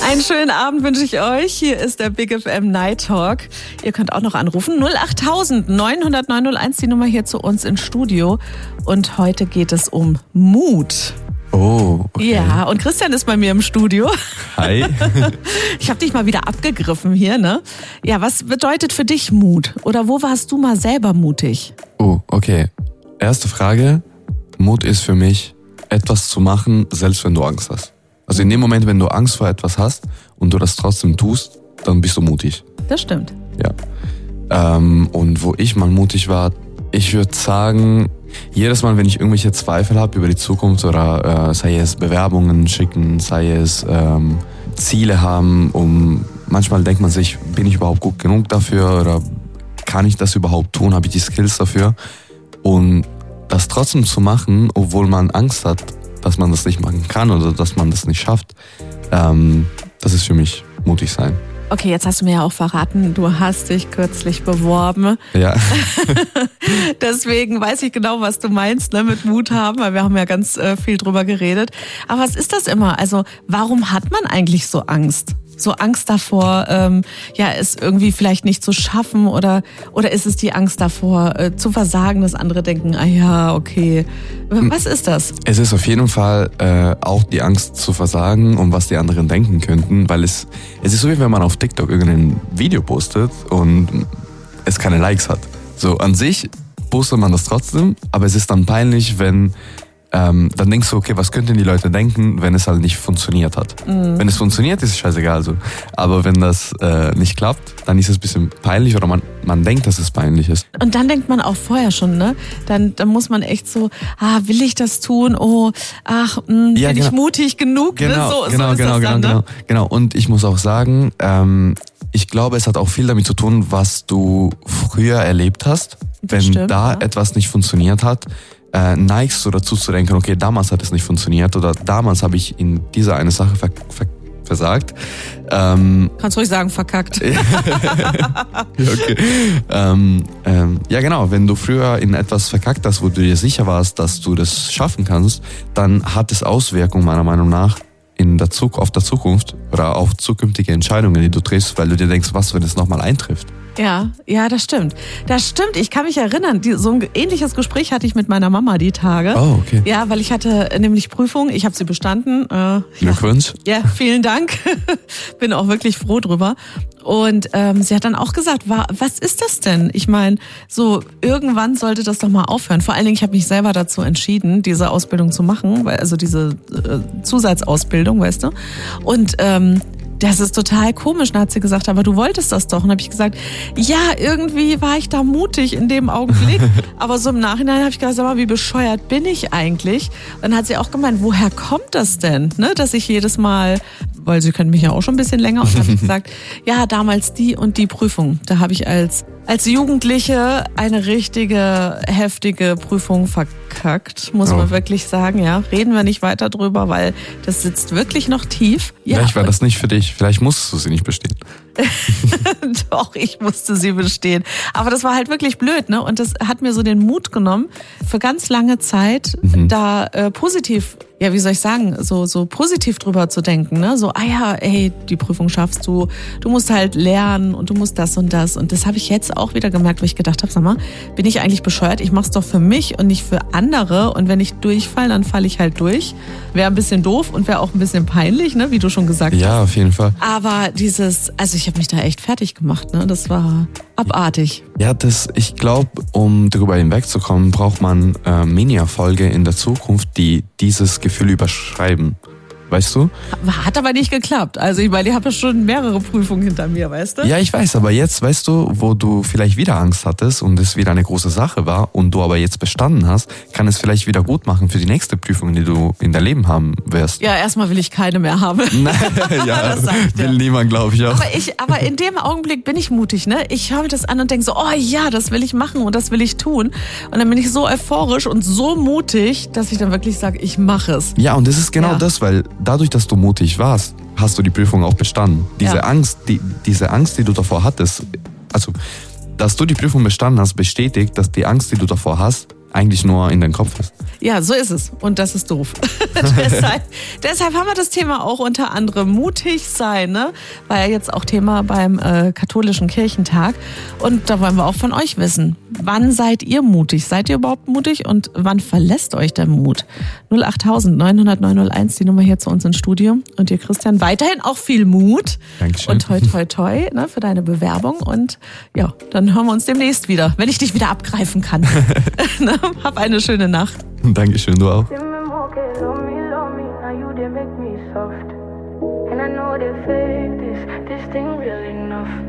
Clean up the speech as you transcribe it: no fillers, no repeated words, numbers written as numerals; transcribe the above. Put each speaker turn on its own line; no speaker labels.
Einen schönen Abend wünsche ich euch. Hier ist der Big FM Night Talk. Ihr könnt auch noch anrufen. 08000 900 901, die Nummer hier zu uns ins Studio. Und heute geht es um Mut.
Oh, okay.
Ja, und Christian ist bei mir im Studio.
Hi.
Ich habe dich mal wieder abgegriffen hier, ne? Ja, was bedeutet für dich Mut? Oder wo warst du mal selber mutig?
Oh, okay. Erste Frage. Mut ist für mich, etwas zu machen, selbst wenn du Angst hast. Also in dem Moment, wenn du Angst vor etwas hast und du das trotzdem tust, dann bist du mutig.
Das stimmt.
Ja. Und wo ich mal mutig war, ich würde sagen, jedes Mal, wenn ich irgendwelche Zweifel habe über die Zukunft oder sei es Bewerbungen schicken, sei es Ziele haben, manchmal denkt man sich, bin ich überhaupt gut genug dafür oder kann ich das überhaupt tun, habe ich die Skills dafür? Und das trotzdem zu machen, obwohl man Angst hat, dass man das nicht machen kann oder dass man das nicht schafft, das ist für mich mutig sein.
Okay, jetzt hast du mir ja auch verraten, du hast dich kürzlich beworben.
Ja.
Deswegen weiß ich genau, was du meinst, ne, mit Mut haben, weil wir haben ja ganz viel drüber geredet. Aber was ist das immer? Also warum hat man eigentlich so Angst? So Angst davor, es irgendwie vielleicht nicht zu schaffen oder ist es die Angst davor, zu versagen, dass andere denken, ah ja, okay. Was ist das?
Es ist auf jeden Fall auch die Angst zu versagen und was die anderen denken könnten, weil es ist so, wie wenn man auf TikTok irgendein Video postet und es keine Likes hat. So an sich postet man das trotzdem, aber es ist dann peinlich, wenn dann denkst du, okay, was könnten die Leute denken, wenn es halt nicht funktioniert hat. Wenn es funktioniert, ist es scheißegal so. Aber wenn das nicht klappt, dann ist es ein bisschen peinlich oder man denkt, dass es peinlich ist.
Und dann denkt man auch vorher schon, ne? Dann muss man echt so, will ich das tun? Oh, bin ich mutig genug?
Genau,
ne?
Genau. Und ich muss auch sagen, ich glaube, es hat auch viel damit zu tun, was du früher erlebt hast. Wenn etwas nicht funktioniert hat, neigst du dazu zu denken, okay, damals hat es nicht funktioniert oder damals habe ich in dieser eine Sache versagt.
Kannst ruhig sagen, verkackt.
Okay. Ja genau, wenn du früher in etwas verkackt hast, wo du dir sicher warst, dass du das schaffen kannst, dann hat es Auswirkungen meiner Meinung nach auf der Zukunft oder auf zukünftige Entscheidungen, die du triffst, weil du dir denkst, was, wenn es nochmal eintrifft.
Ja, das stimmt. Ich kann mich erinnern, so ein ähnliches Gespräch hatte ich mit meiner Mama die Tage.
Oh, okay.
Ja, weil ich hatte nämlich Prüfung, ich habe sie bestanden.
Glückwunsch.
Ja, vielen Dank. Bin auch wirklich froh drüber. Und sie hat dann auch gesagt, was ist das denn? Ich meine, so irgendwann sollte das doch mal aufhören. Vor allen Dingen, ich habe mich selber dazu entschieden, diese Ausbildung zu machen, also diese Zusatzausbildung, weißt du. Und das ist total komisch. Dann hat sie gesagt, aber du wolltest das doch. Und habe ich gesagt, ja, irgendwie war ich da mutig in dem Augenblick. Aber so im Nachhinein habe ich gesagt, sag mal, wie bescheuert bin ich eigentlich? Dann hat sie auch gemeint, woher kommt das denn? Ne, dass ich jedes Mal, weil sie kennt mich ja auch schon ein bisschen länger, und habe ich gesagt, ja, damals die und die Prüfung. Da habe ich als Jugendliche eine richtige, heftige Prüfung verkackt, muss man wirklich sagen, ja. Reden wir nicht weiter drüber, weil das sitzt wirklich noch tief. Ja,
vielleicht war das nicht für dich, vielleicht musstest du sie nicht bestehen.
Doch, ich musste sie bestehen. Aber das war halt wirklich blöd, ne? Und das hat mir so den Mut genommen, für ganz lange Zeit da positiv, ja, wie soll ich sagen, so positiv drüber zu denken, ne? So, die Prüfung schaffst du, du musst halt lernen und du musst das und das. Und das habe ich jetzt auch wieder gemerkt, wo ich gedacht habe, sag mal, bin ich eigentlich bescheuert? Ich mach's doch für mich und nicht für andere. Und wenn ich durchfalle, dann falle ich halt durch. Wäre ein bisschen doof und wäre auch ein bisschen peinlich, ne? Wie du schon gesagt hast.
Ja, auf jeden Fall.
Aber ich habe mich da echt fertig gemacht, ne? Das war abartig.
Ja, ich glaube, um darüber hinwegzukommen, braucht man Mini-Erfolge in der Zukunft, die dieses Gefühl überschreiben. Weißt du?
Hat aber nicht geklappt. Also ich meine, ich habe ja schon mehrere Prüfungen hinter mir, weißt du?
Ja, ich weiß, aber jetzt, weißt du, wo du vielleicht wieder Angst hattest und es wieder eine große Sache war und du aber jetzt bestanden hast, kann es vielleicht wieder gut machen für die nächste Prüfung, die du in dein Leben haben wirst.
Ja, erstmal will ich keine mehr haben.
Ja, das will niemand, glaube ich auch.
Aber in dem Augenblick bin ich mutig, ne? Ich höre mir das an und denke so, oh ja, das will ich machen und das will ich tun. Und dann bin ich so euphorisch und so mutig, dass ich dann wirklich sage, ich mache es.
Ja, und das ist genau das, weil dadurch, dass du mutig warst, hast du die Prüfung auch bestanden. Diese Angst, die du davor hattest, also, dass du die Prüfung bestanden hast, bestätigt, dass die Angst, die du davor hast, eigentlich nur in deinem Kopf ist.
Ja, so ist es. Und das ist doof. deshalb haben wir das Thema auch unter anderem mutig sein, ne? War ja jetzt auch Thema beim katholischen Kirchentag. Und da wollen wir auch von euch wissen. Wann seid ihr mutig? Seid ihr überhaupt mutig? Und wann verlässt euch der Mut? 08000 900 901, die Nummer hier zu uns ins Studio. Und dir, Christian, weiterhin auch viel Mut.
Dankeschön.
Und toi, toi, toi, ne, für deine Bewerbung. Und ja, dann hören wir uns demnächst wieder, wenn ich dich wieder abgreifen kann. Hab eine schöne Nacht.
Dankeschön, du auch.
And I know they fake this thing real enough.